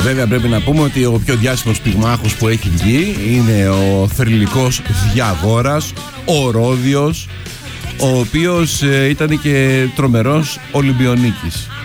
Βέβαια πρέπει να πούμε ότι ο πιο διάσημος πυγμάχος που έχει βγει είναι ο θρυλικός Διαγόρας, ο Ρόδιος, ο οποίος ήταν και τρομερός Ολυμπιονίκης.